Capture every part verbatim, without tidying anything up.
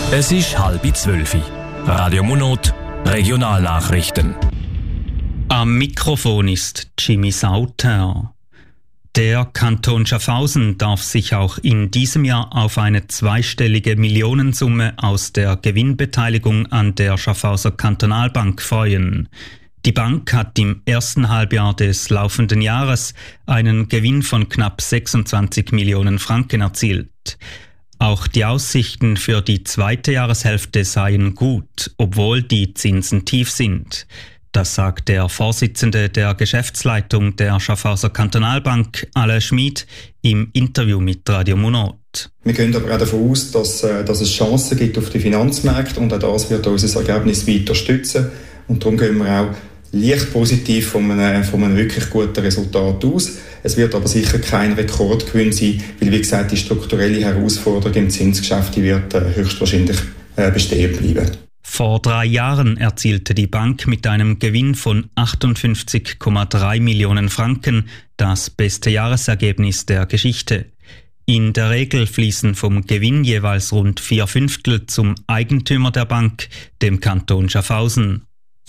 Es ist halb zwölf. Radio Monot, Regionalnachrichten. Am Mikrofon ist Jimmy Sauter. Der Kanton Schaffhausen darf sich auch in diesem Jahr auf eine zweistellige Millionensumme aus der Gewinnbeteiligung an der Schaffhauser Kantonalbank freuen. Die Bank hat im ersten Halbjahr des laufenden Jahres einen Gewinn von knapp sechsundzwanzig Millionen Franken erzielt. Auch die Aussichten für die zweite Jahreshälfte seien gut, obwohl die Zinsen tief sind. Das sagt der Vorsitzende der Geschäftsleitung der Schaffhauser Kantonalbank, Alain Schmid, im Interview mit Radio Monot. Wir gehen aber auch davon aus, dass, dass es Chancen gibt auf die Finanzmärkte und auch das wird unser Ergebnis weiter stützen. Und darum gehen wir auch leicht positiv von einem, von einem wirklich guten Resultat aus. Es wird aber sicher kein Rekordgewinn sein, weil, wie gesagt, die strukturelle Herausforderung im Zinsgeschäft wird äh, höchstwahrscheinlich äh, bestehen bleiben. Vor drei Jahren erzielte die Bank mit einem Gewinn von achtundfünfzig Komma drei Millionen Franken das beste Jahresergebnis der Geschichte. In der Regel fließen vom Gewinn jeweils rund vier Fünftel zum Eigentümer der Bank, dem Kanton Schaffhausen.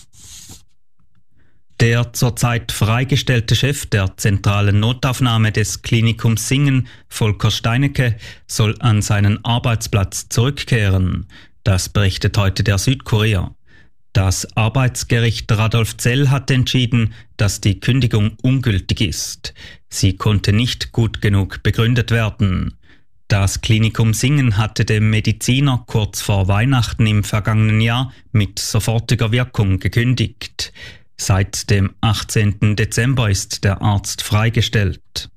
Der zurzeit freigestellte Chef der zentralen Notaufnahme des Klinikums Singen, Volker Steinecke, soll an seinen Arbeitsplatz zurückkehren. Das berichtet heute der Südkurier. Das Arbeitsgericht Radolfzell hat entschieden, dass die Kündigung ungültig ist. Sie konnte nicht gut genug begründet werden. Das Klinikum Singen hatte dem Mediziner kurz vor Weihnachten im vergangenen Jahr mit sofortiger Wirkung gekündigt. Seit dem achtzehnten Dezember ist der Arzt freigestellt.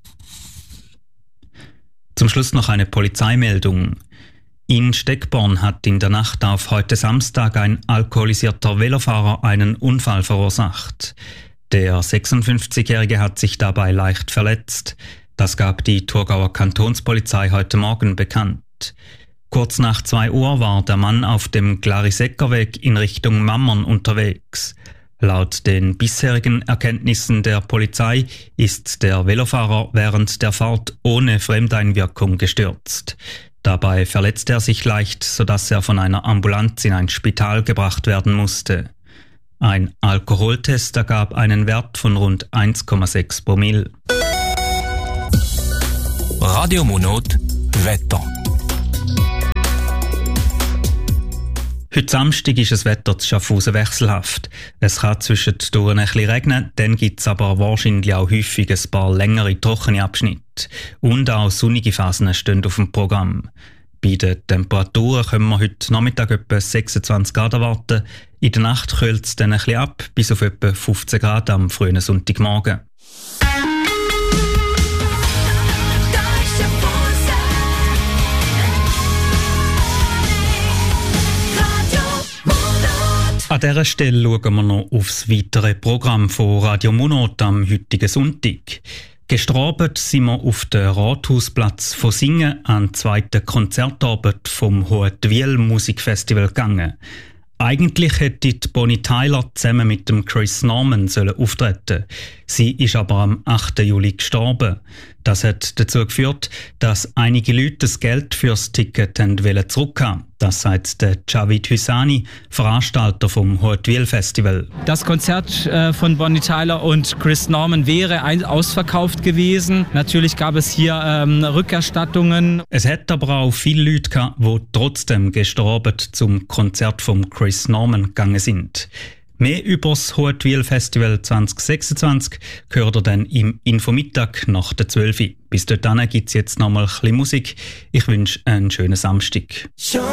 Zum Schluss noch eine Polizeimeldung. In Steckborn hat in der Nacht auf heute Samstag ein alkoholisierter Velofahrer einen Unfall verursacht. Der sechsundfünfzigjährige hat sich dabei leicht verletzt. Das gab die Thurgauer Kantonspolizei heute Morgen bekannt. Kurz nach zwei Uhr war der Mann auf dem Glariseckerweg in Richtung Mammern unterwegs. Laut den bisherigen Erkenntnissen der Polizei ist der Velofahrer während der Fahrt ohne Fremdeinwirkung gestürzt. Dabei verletzte er sich leicht, sodass er von einer Ambulanz in ein Spital gebracht werden musste. Ein Alkoholtest ergab einen Wert von rund eins Komma sechs Promille. Radio Monot, Wetter. Heute Samstag ist das Wetter zu Schaffhausen wechselhaft. Es kann zwischendurch ein bisschen regnen, dann gibt es aber wahrscheinlich auch häufig ein paar längere trockene Abschnitte. Und auch sonnige Phasen stehen auf dem Programm. Bei den Temperaturen können wir heute Nachmittag etwa sechsundzwanzig Grad erwarten. In der Nacht kühlt es dann ein bisschen ab, bis auf etwa fünfzehn Grad am frühen Sonntagmorgen. An dieser Stelle schauen wir noch aufs weitere Programm von Radio Monot am heutigen Sonntag. Gestrabend sind wir auf den Rathausplatz von Singen an den zweiten Konzertabend vom Huetwil Musikfestival gegangen. Eigentlich hätte die Bonnie Tyler zusammen mit dem Chris Norman sollen auftreten. Sie ist aber am achten Juli gestorben. Das hat dazu geführt, dass einige Leute das Geld fürs Ticket zurückhaben. Das sagt der Javid Hüsani, Veranstalter vom Huetwil Festival. Das Konzert äh, von Bonnie Tyler und Chris Norman wäre ein ausverkauft gewesen. Natürlich gab es hier ähm, Rückerstattungen. Es hat aber auch viele Leute gehabt, die trotzdem gestorben zum Konzert von Chris Norman gegangen sind. Mehr über das Huetwil Festival zwanzig sechsundzwanzig hört ihr dann im Infomittag nach der zwölf. Bis dorthin gibt es jetzt noch mal ein bisschen Musik. Ich wünsche einen schönen Samstag.